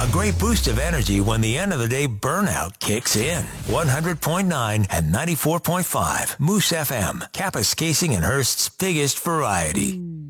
A great boost of energy when the end of the day burnout kicks in. 100.9 and 94.5 Moose FM, Kapuskasing and Hearst's biggest variety.